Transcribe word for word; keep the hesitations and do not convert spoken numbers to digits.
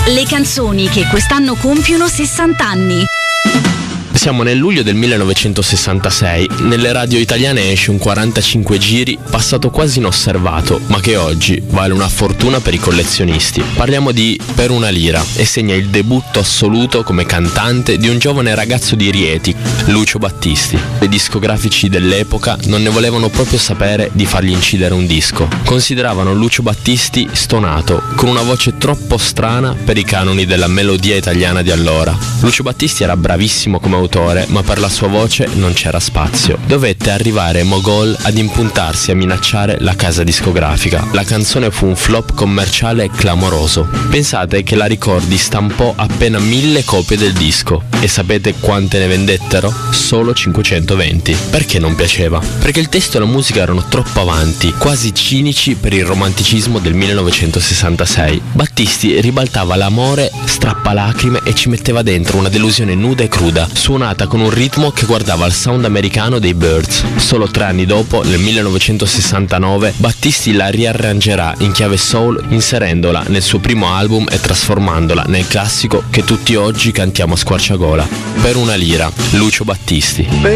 Le canzoni che quest'anno compiono sessanta anni. Siamo nel luglio del millenovecentosessantasei, nelle radio italiane esce un quarantacinque giri passato quasi inosservato, ma che oggi vale una fortuna per i collezionisti. Parliamo di Per una lira e segna il debutto assoluto come cantante di un giovane ragazzo di Rieti, Lucio Battisti. I discografici dell'epoca non ne volevano proprio sapere di fargli incidere un disco. Consideravano Lucio Battisti stonato, con una voce troppo strana per i canoni della melodia italiana di allora. Lucio Battisti era bravissimo come autore, ma per la sua voce non c'era spazio. Dovette arrivare Mogol ad impuntarsi a minacciare la casa discografica. La canzone fu un flop commerciale clamoroso. Pensate che la Ricordi stampò appena mille copie del disco. E sapete quante ne vendettero? Solo cinquecentoventi. Perché non piaceva? Perché il testo e la musica erano troppo avanti, quasi cinici per il romanticismo del millenovecentosessantasei. Battisti ribaltava l'amore strappalacrime e ci metteva dentro una delusione nuda e cruda, suonata con un ritmo che guardava al sound americano dei Byrds. Solo tre anni dopo, nel millenovecentosessantanove, Battisti la riarrangerà in chiave soul, inserendola nel suo primo album e trasformandola nel classico che tutti oggi cantiamo a squarciagola. Per una lira, Lucio Battisti.